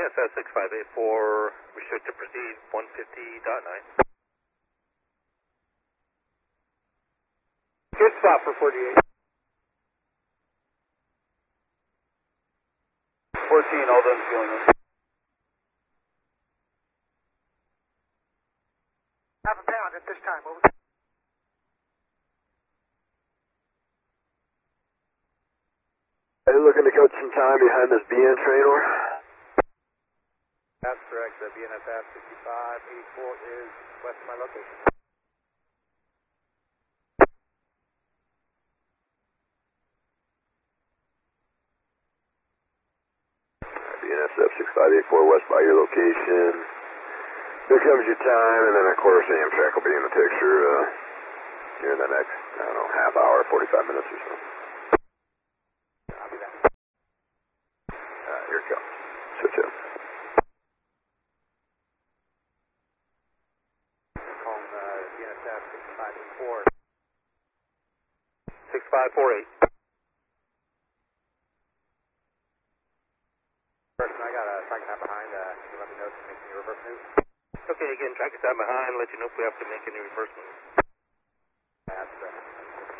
BNSF 6584, restrict to proceed 150.9. Good spot for 48. 14, all done fueling in. Half a pound at this time, over. Are you looking to cut some time behind this BN train, or? That's correct. The BNSF 6584 is west of my location. BNSF 6584 west by your location. Here comes your time, and then of course Amtrak will be in the picture here in the next, I don't know, half hour, 45 minutes or so. I'll be back. Here it comes. Switch up. Calling BNSF 6584. 6548. Person, I got a track and behind. Can you let me know if you make any reverse moves? Okay, again, track is behind. Let you know if we have to make any reverse moves.